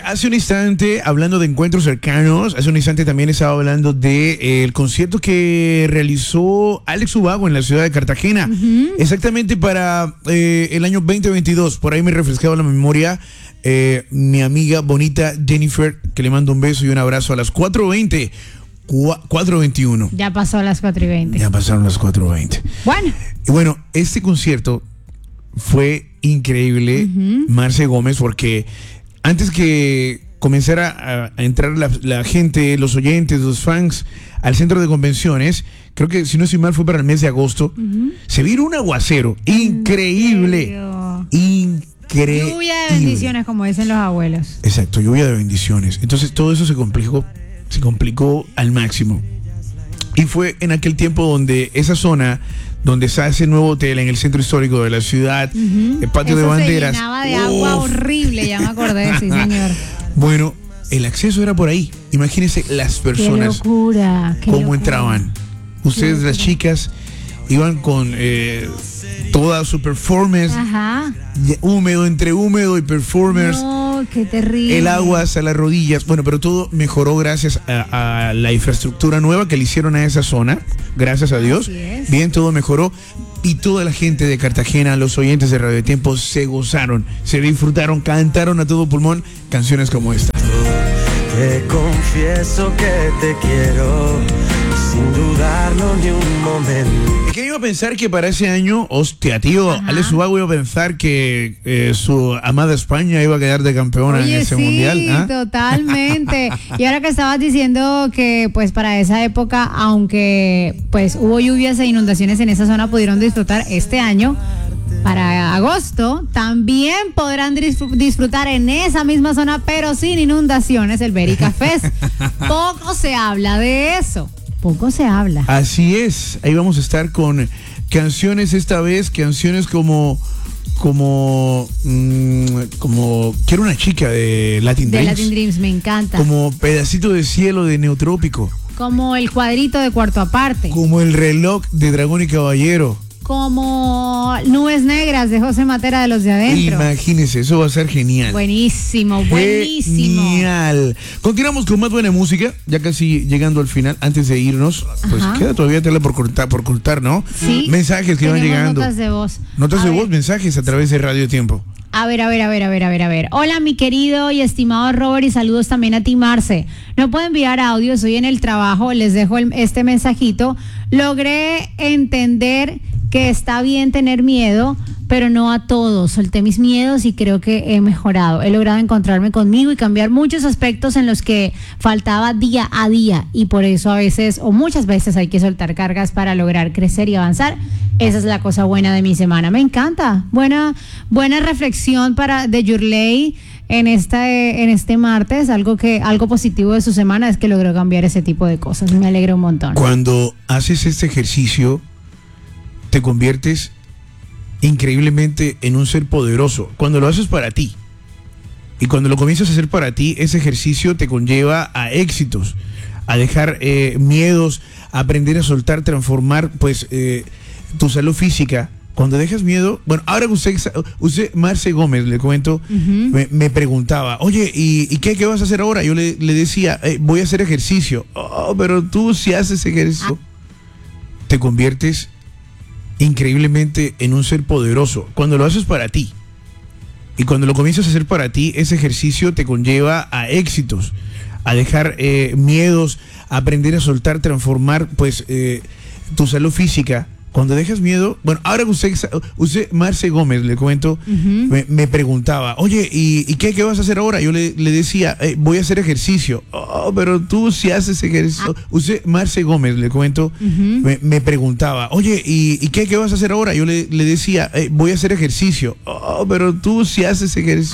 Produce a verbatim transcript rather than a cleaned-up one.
hace un instante, hablando de encuentros cercanos, hace un instante también estaba hablando del de, eh, concierto que realizó Alex Ubago en la ciudad de Cartagena, uh-huh. exactamente para eh, el año veinte veintidós. Por ahí me refrescaba la memoria eh, mi amiga bonita Jennifer, que le mando un beso y un abrazo a las cuatro veinte. cuatro veintiuno. Ya pasó a las cuatro y veinte. Ya pasaron las cuatro veinte. Bueno. Y bueno, este concierto fue increíble, uh-huh. Marce Gómez, porque antes que comenzara a, a entrar la, la gente, los oyentes, los fans al centro de convenciones, creo que si no estoy mal fue para el mes de agosto, uh-huh. se vino un aguacero increíble. Increíble. Lluvia de bendiciones, como dicen los abuelos. Exacto, lluvia de bendiciones. Entonces todo eso se complicó, se complicó al máximo. Y fue en aquel tiempo donde esa zona donde se hace el nuevo hotel en el centro histórico de la ciudad, uh-huh. el patio Eso de banderas. Se llenaba de agua horrible, ya me acordé, sí, señor. Bueno, el acceso era por ahí. Imagínense las personas. Qué locura, qué cómo locura. entraban. Ustedes, las chicas, iban con eh, toda su performance. Ajá. Húmedo, entre húmedo y performers. No, qué terrible. El agua hasta las rodillas. Bueno, pero todo mejoró gracias a, a la infraestructura nueva que le hicieron a esa zona. Gracias a Dios. Bien, todo mejoró. Y toda la gente de Cartagena, los oyentes de Radio Tiempo, se gozaron, se disfrutaron, cantaron a todo pulmón canciones como esta. Te confieso que te quiero, sin dudarlo ni un momento. ¿Qué iba a pensar que para ese año, hostia, tío, Ajá. Alex Ubago iba a pensar que eh, su amada España iba a quedar de campeona Oye, en ese sí, mundial? ¿Ah? Totalmente. Y ahora que estabas diciendo que pues para esa época, aunque pues hubo lluvias e inundaciones en esa zona, pudieron disfrutar este año. Para agosto también podrán disfrutar en esa misma zona, pero sin inundaciones, el Berica Fest. Poco se habla de eso. Poco se habla. Así es, ahí vamos a estar con canciones esta vez, canciones como como mmm, como Quiero una chica de Latin de Dreams. Latin Dreams, me encanta. Como Pedacito de cielo de Neotrópico. Como El cuadrito de Cuarto aparte. Como El reloj de Dragón y Caballero. Como Nubes negras de José Matera de Los de Adentro. Imagínense, eso va a ser genial. Buenísimo, buenísimo. Genial. Continuamos con más buena música, ya casi llegando al final. Antes de irnos, pues Ajá. queda todavía tela por cortar, por cortar, ¿no? Sí. Mensajes que van llegando. Notas de voz. Notas a de ver. voz, mensajes a través de Radio Tiempo. A ver, a ver, a ver, a ver, a ver, a ver. Hola, mi querido y estimado Robert, y saludos también a ti, Marce. No puedo enviar audio, estoy en el trabajo, les dejo el, este mensajito. Logré entender que está bien tener miedo, pero no a todos. Solté mis miedos y creo que he mejorado. He logrado encontrarme conmigo y cambiar muchos aspectos en los que faltaba día a día, y por eso a veces o muchas veces hay que soltar cargas para lograr crecer y avanzar. Esa es la cosa buena de mi semana. Me encanta. Buena, buena reflexión para de Yurley en esta en este martes. Algo que algo positivo de su semana es que logró cambiar ese tipo de cosas. Me alegra un montón. Cuando haces este ejercicio, te conviertes increíblemente en un ser poderoso. Cuando lo haces para ti y cuando lo comienzas a hacer para ti, ese ejercicio te conlleva a éxitos, a dejar eh, miedos, a aprender a soltar, transformar pues eh, tu salud física. Cuando dejas miedo, bueno, ahora usted, usted Marce Gómez, le cuento, uh-huh. me, me preguntaba, oye, ¿y, y qué, qué vas a hacer ahora? Yo le, le decía, eh, voy a hacer ejercicio. Oh, pero tú si haces ejercicio, ah. te conviertes increíblemente en un ser poderoso. Cuando lo haces para ti y cuando lo comienzas a hacer para ti, ese ejercicio te conlleva a éxitos, a dejar eh, miedos, a aprender a soltar, transformar pues eh, tu salud física. Cuando dejas miedo, bueno, ahora usted, usted Marce Gómez, le cuento, uh-huh. me, me preguntaba, oye, ¿y, y qué, qué vas a hacer ahora? Yo le, le decía, eh, voy a hacer ejercicio. Oh, pero tú si haces ejercicio. Ah. Usted Marce Gómez, le cuento, uh-huh. me, me preguntaba, oye, ¿y, y qué, qué vas a hacer ahora? Yo le, le decía, eh, voy a hacer ejercicio. Oh, pero tú si haces ejercicio.